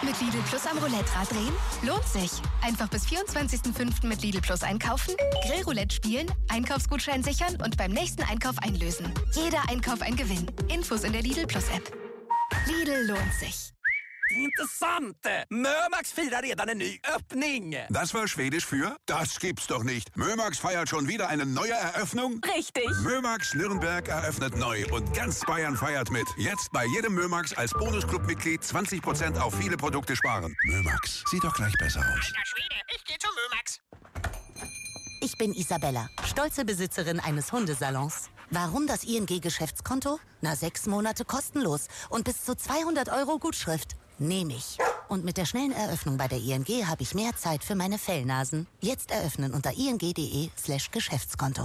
Mit Lidl Plus am Roulette-Rad drehen? Lohnt sich. Einfach bis 24.05. mit Lidl Plus einkaufen, Grillroulette spielen, Einkaufsgutschein sichern und beim nächsten Einkauf einlösen. Jeder Einkauf ein Gewinn. Infos in der Lidl Plus App. Lidl lohnt sich. Intressant! Mömax firar redan en ny öppning. Das war Schwedisch für? Das gibt's doch nicht. Mömax feiert schon wieder eine neue Eröffnung? Richtig. Mömax Nürnberg eröffnet neu und ganz Bayern feiert mit. Jetzt bei jedem Mömax als Bonusclub-Mitglied 20% auf viele Produkte sparen. Mömax, sieht doch gleich besser aus. Alter Schwede, ich geh zu Mömax. Ich bin Isabella, stolze Besitzerin eines Hundesalons. Warum das ING-Geschäftskonto? 6 Monate kostenlos und bis zu 200 € Gutschrift. Nehme ich. Und mit der schnellen Eröffnung bei der ING habe ich mehr Zeit für meine Fellnasen. Jetzt eröffnen unter ing.de/Geschäftskonto.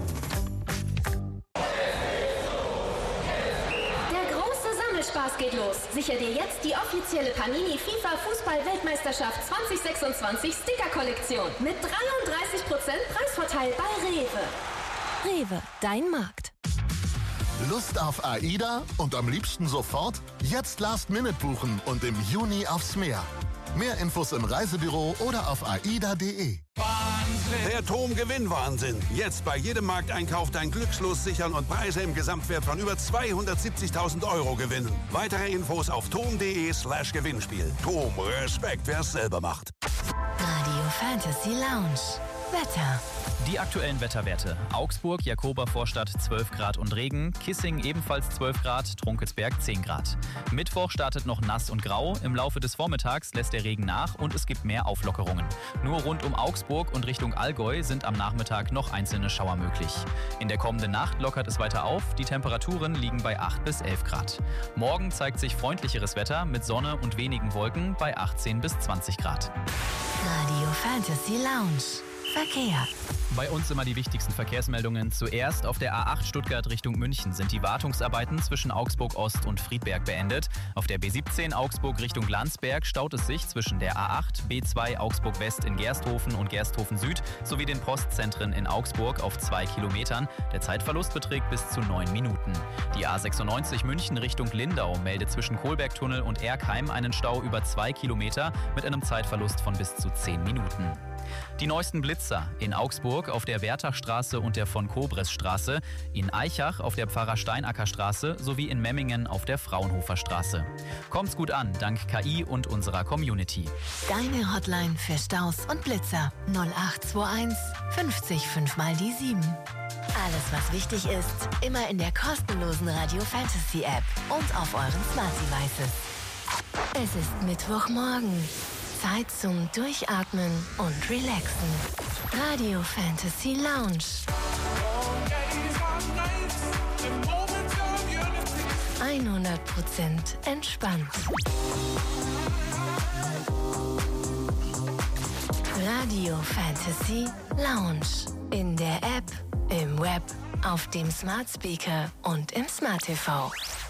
Der große Sammelspaß geht los. Sicher dir jetzt die offizielle Panini FIFA Fußball-Weltmeisterschaft 2026 Sticker-Kollektion mit 33% Preisvorteil bei Rewe. Rewe, dein Markt. Lust auf AIDA und am liebsten sofort? Jetzt Last-Minute buchen und im Juni aufs Meer. Mehr Infos im Reisebüro oder auf aida.de. Der TOM-Gewinnwahnsinn. Jetzt bei jedem Markteinkauf dein Glückslos sichern und Preise im Gesamtwert von über 270.000 € gewinnen. Weitere Infos auf tom.de/Gewinnspiel. TOM, Respekt, wer es selber macht. Radio Fantasy Lounge. Wetter. Die aktuellen Wetterwerte. Augsburg, Jakobervorstadt 12 Grad und Regen, Kissing ebenfalls 12 Grad, Trunkelsberg 10 Grad. Mittwoch startet noch nass und grau, im Laufe des Vormittags lässt der Regen nach und es gibt mehr Auflockerungen. Nur rund um Augsburg und Richtung Allgäu sind am Nachmittag noch einzelne Schauer möglich. In der kommenden Nacht lockert es weiter auf, die Temperaturen liegen bei 8 bis 11 Grad. Morgen zeigt sich freundlicheres Wetter mit Sonne und wenigen Wolken bei 18 bis 20 Grad. Radio Fantasy Lounge. Verkehr. Bei uns immer die wichtigsten Verkehrsmeldungen. Zuerst auf der A8 Stuttgart Richtung München sind die Wartungsarbeiten zwischen Augsburg Ost und Friedberg beendet. Auf der B17 Augsburg Richtung Landsberg staut es sich zwischen der A8, B2 Augsburg West in Gersthofen und Gersthofen Süd sowie den Postzentren in Augsburg auf 2 Kilometern. Der Zeitverlust beträgt bis zu 9 Minuten. Die A96 München Richtung Lindau meldet zwischen Kohlbergtunnel und Erkheim einen Stau über 2 Kilometer mit einem Zeitverlust von bis zu 10 Minuten. Die neuesten Blitzer in Augsburg auf der Wertachstraße und der Von-Kobres-Straße, in Aichach auf der Pfarrer-Steinacker-Straße sowie in Memmingen auf der Fraunhofer-Straße. Kommt's gut an, dank KI und unserer Community. Deine Hotline für Staus und Blitzer 0821 50 5 mal die 7. Alles, was wichtig ist, immer in der kostenlosen Radio Fantasy App und auf euren Smart Devices. Es ist Mittwochmorgen. Zeit zum Durchatmen und Relaxen. Radio Fantasy Lounge. 100% entspannt. Radio Fantasy Lounge. In der App, im Web, auf dem Smart Speaker und im Smart TV.